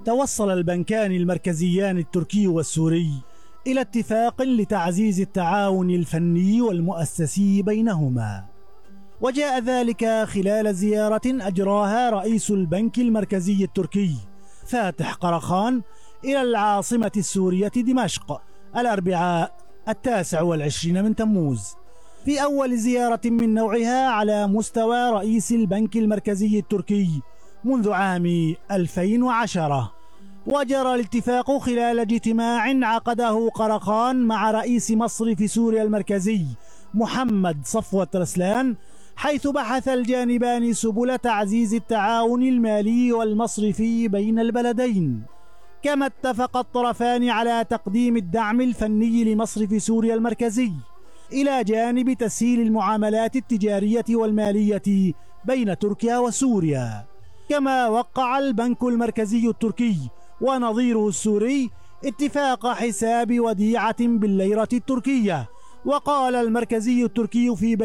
توصل البنكان المركزيان التركي والسوري إلى اتفاق لتعزيز التعاون الفني والمؤسسي بينهما، وجاء ذلك خلال زيارة أجراها رئيس البنك المركزي التركي فاتح قرخان إلى العاصمة السورية دمشق الأربعاء 29 من تموز، في أول زيارة من نوعها على مستوى رئيس البنك المركزي التركي منذ عام 2010. وجرى الاتفاق خلال اجتماع عقده قرخان مع رئيس مصرف سوريا المركزي محمد صفوة رسلان، حيث بحث الجانبان سبل تعزيز التعاون المالي والمصرفي بين البلدين. كما اتفق الطرفان على تقديم الدعم الفني لمصرف سوريا المركزي إلى جانب تسهيل المعاملات التجارية والمالية بين تركيا وسوريا. كما وقع البنك المركزي التركي ونظيره السوري اتفاق حساب وديعة بالليرة التركية. وقال المركزي التركي في